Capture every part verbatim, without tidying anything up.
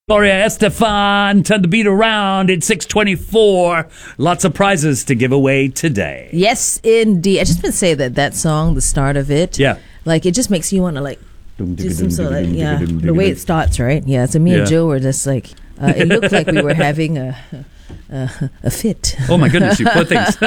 Gloria Estefan, turn the beat around. It's six twenty-four. Lots of prizes to give away today. Yes, indeed. I just want to say that that song, the start of it, Yeah. like it just makes you want to like do some sort of, like, yeah, the way it starts, right? Yeah, so me Yeah. and Joe were just like, uh, it looked like we were having a, a, a fit. Oh my goodness, you poor things.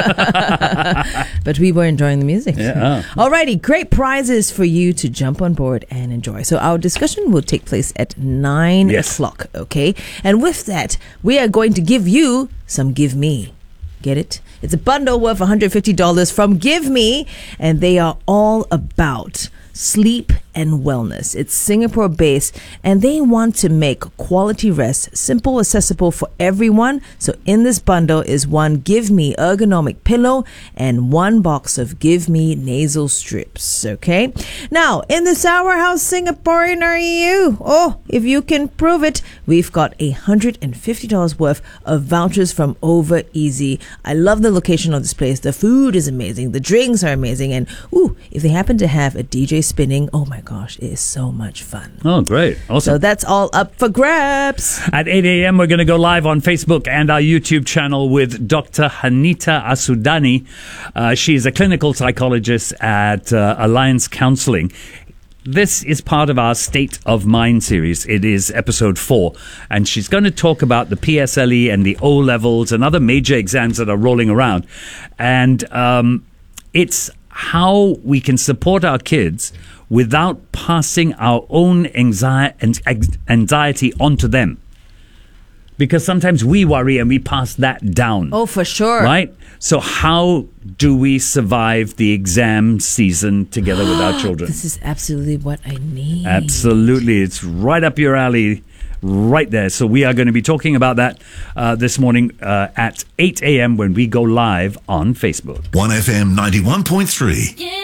But we were enjoying the music. Yeah. Alrighty, great prizes for you to jump on board and enjoy. So our discussion will take place at nine Yes. o'clock, okay? And with that, we are going to give you some Give Me. Get it? It's a bundle worth one hundred fifty dollars from Give Me, and they are all about sleep and wellness. It's Singapore based, and they want to make quality rest simple, accessible for everyone. So in this bundle is one Give Me ergonomic pillow and one box of Give Me nasal strips. Okay. Now, in this hour, how Singaporean are you? Oh, if you can prove it, we've got one hundred fifty dollars worth of vouchers from Over Easy. I love the location of this place. The food is amazing. The drinks are amazing. And ooh, if they happen to have a D J spinning, oh my gosh, it is so much fun. Oh, great. Awesome. So that's all up for grabs. At eight a.m., we're going to go live on Facebook and our YouTube channel with Doctor Hanita Asudani. Uh, she is a clinical psychologist at uh, Alliance Counseling. This is part of our State of Mind series. It is episode four, and she's going to talk about the P S L E and the O levels and other major exams that are rolling around. And um, it's how we can support our kids without passing our own anxiety, anxiety onto them. Because sometimes we worry and we pass that down. Oh, for sure. Right? So how do we survive the exam season together with our children? This is absolutely what I need. Absolutely. It's right up your alley, right there. So we are going to be talking about that uh, this morning uh, at eight a.m. when we go live on Facebook. one F M ninety-one point three.